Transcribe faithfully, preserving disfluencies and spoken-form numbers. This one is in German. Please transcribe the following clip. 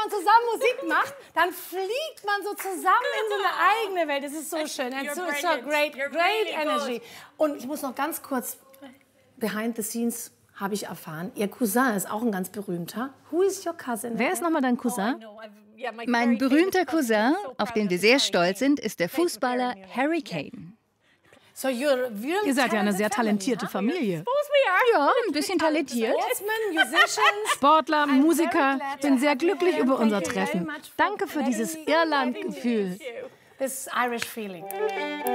man zusammen Musik macht, dann fliegt man so zusammen in so eine eigene Welt. Das ist so schön. And so, so great, great energy. Und ich muss noch ganz kurz, behind the scenes habe ich erfahren, Ihr Cousin ist auch ein ganz berühmter. Who is your cousin? Wer ist nochmal dein Cousin? Mein berühmter Cousin, auf den wir sehr stolz sind, ist der Fußballer Harry Kane. So you're really Ihr seid ja eine talented sehr talentierte family, Familie. Ja, ein bisschen talentiert. Sportsmen, musicians. Sportler, I'm Musiker. very glad Ich bin to sehr have you glücklich here. über unser Thank you very Treffen. much for Danke für letting dieses me- Irland-Gefühl. This Irish feeling.